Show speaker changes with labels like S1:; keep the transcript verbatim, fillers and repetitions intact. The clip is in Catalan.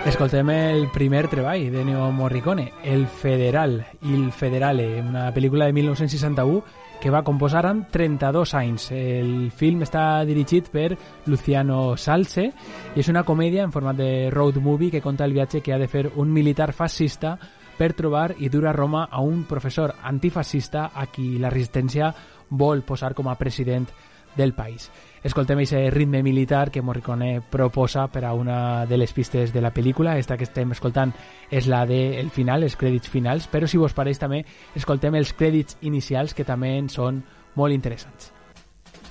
S1: Escoltem el primer treball de Ennio Morricone, El Federal, Il Federale, una pel·lícula de mil nou-cents seixanta-u que va composar amb trenta-dos anys. El film està dirigit per Luciano Salce i és una comèdia en format de road movie que conta el viatge que ha de fer un militar fascista per trobar i dur a Roma a un professor antifascista a qui la resistència vol posar com a president del país. Escoltem aquest ritme militar que Morricone proposa per a una de les pistes de la pel·lícula. Esta que estem escoltant és la del final, els crèdits finals, però si vos pareix també escoltem els crèdits inicials que també són molt interessants.